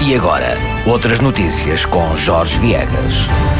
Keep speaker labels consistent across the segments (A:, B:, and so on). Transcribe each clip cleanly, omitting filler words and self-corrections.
A: E agora, outras notícias com Jorge Viegas.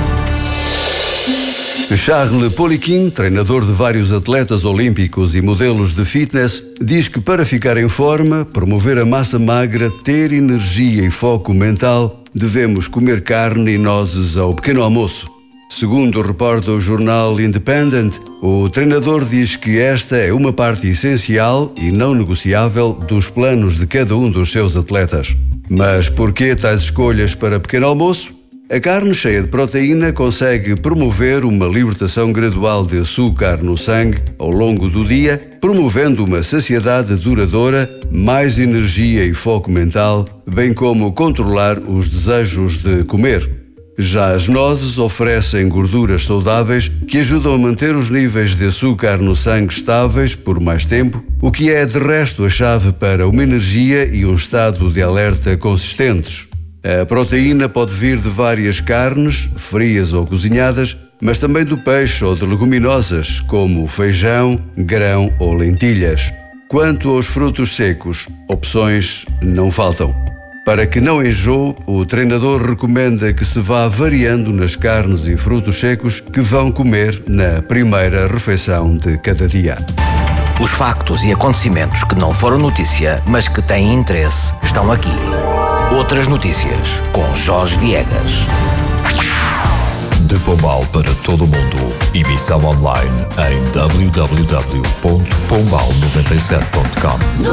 B: Charles Poliquin, treinador de vários atletas olímpicos e modelos de fitness, diz que para ficar em forma, promover a massa magra, ter energia e foco mental, devemos comer carne e nozes ao pequeno almoço. Segundo reporta o jornal Independent, o treinador diz que esta é uma parte essencial e não negociável dos planos de cada um dos seus atletas. Mas por que tais escolhas para pequeno almoço? A carne cheia de proteína consegue promover uma libertação gradual de açúcar no sangue ao longo do dia, promovendo uma saciedade duradoura, mais energia e foco mental, bem como controlar os desejos de comer. Já as nozes oferecem gorduras saudáveis que ajudam a manter os níveis de açúcar no sangue estáveis por mais tempo, o que é de resto a chave para uma energia e um estado de alerta consistentes. A proteína pode vir de várias carnes, frias ou cozinhadas, mas também do peixe ou de leguminosas, como feijão, grão ou lentilhas. Quanto aos frutos secos, opções não faltam. Para que não enjoe, o treinador recomenda que se vá variando nas carnes e frutos secos que vão comer na primeira refeição de cada dia.
A: Os factos e acontecimentos que não foram notícia, mas que têm interesse, estão aqui. Outras notícias com Jorge Viegas.
C: De Pombal para todo o mundo. Emissão online em www.pombal97.com.